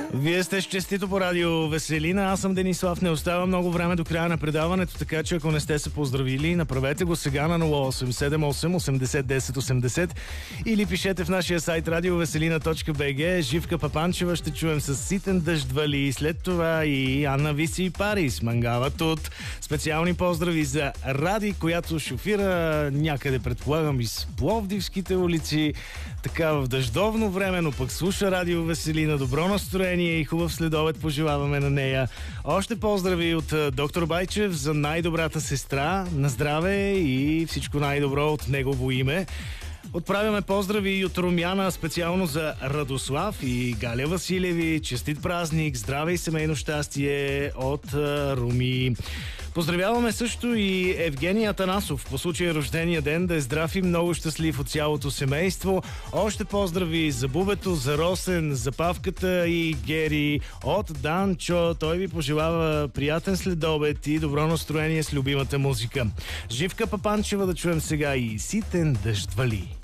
Вие сте с Честито по радио Веселина. Аз съм Денислав. Не остава много време до края на предаването, така че ако не сте се поздравили, направете го сега на 0878 80 10 80 или пишете в нашия сайт radioveselina.bg. Живка Папанчева ще чуем с Ситен дъжд вали. След това и Анна Виси и Парис Мангава тут. Специални поздрави за Ради, която шофира някъде, предполагам, из Пловдивските улици. Така в дъждовно време, но пък слуша радио Веселина. Добро настроение и хубав следобед пожелаваме на нея. Още поздрави от доктор Байчев за най-добрата сестра. На здраве и всичко най-добро от негово име. Отправяме поздрави и от Румяна, специално за Радослав и Галя Василеви. Честит празник, здраве и семейно щастие от Руми. Поздравяваме също и Евгения Атанасов по случай рождения ден, да е здрав и много щастлив от цялото семейство. Още поздрави за Бубето, за Росен, за Павката и Гери от Данчо. Той ви пожелава приятен следобед и добро настроение с любимата музика. Живка Папанчева да чуем сега и Ситен дъжд вали.